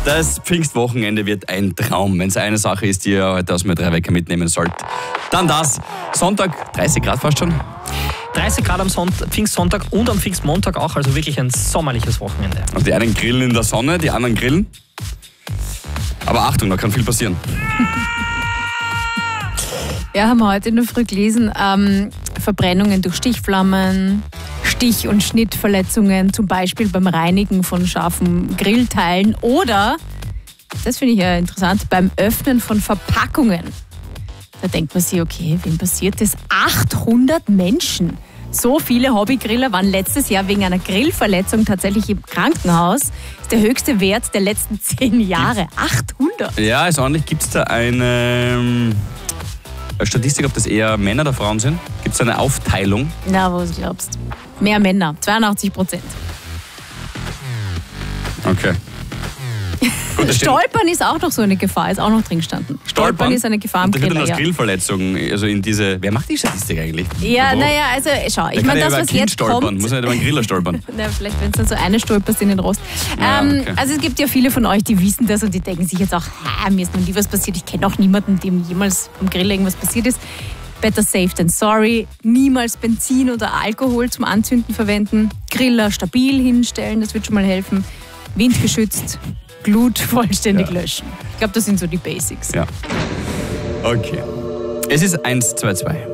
Das Pfingstwochenende wird ein Traum. Wenn es eine Sache ist, die ihr heute aus dem 3-Wecker mitnehmen sollt, dann das. Sonntag, 30 Grad fast schon. 30 Grad am Pfingstsonntag und am Pfingstmontag auch, also wirklich ein sommerliches Wochenende. Und die einen grillen in der Sonne, die anderen grillen. Aber Achtung, da kann viel passieren. Ja, haben wir heute in der Früh gelesen, Verbrennungen durch Stichflammen, Stich- und Schnittverletzungen, zum Beispiel beim Reinigen von scharfen Grillteilen oder, das finde ich ja interessant, beim Öffnen von Verpackungen. Da denkt man sich, okay, wem passiert das? 800 Menschen. So viele Hobbygriller waren letztes Jahr wegen einer Grillverletzung tatsächlich im Krankenhaus. Das ist der höchste Wert der letzten 10 Jahre. 800. Ja, ist ordentlich. Gibt es da eine Statistik, ob das eher Männer oder Frauen sind? Gibt es eine Aufteilung? Na, was glaubst du? Mehr Männer, 82%. Okay. Gut, das stimmt. Stolpern ist auch noch so eine Gefahr, ist auch noch drin gestanden. Stolpern ist eine Gefahr am Und das wird Griller, dann als ja. Grillverletzung, also in diese... Wer macht die Statistik eigentlich? Ja, Wo? naja, also schau, ich Der kann meine, ja das, über ein was Kind jetzt stolpern, kommt... muss nicht über einen Griller stolpern. Na, vielleicht, wenn es dann so eine stolperst in den Rost. Ja, okay. Also es gibt ja viele von euch, die wissen das und die denken sich jetzt auch, mir ist noch nie was passiert, ich kenne auch niemanden, dem jemals am Grill irgendwas passiert ist. Better safe than sorry. Niemals Benzin oder Alkohol zum Anzünden verwenden. Griller stabil hinstellen, das wird schon mal helfen. Windgeschützt, Glut vollständig löschen. Ich glaube, das sind so die Basics. Ja. Okay. Es ist 1-2-2.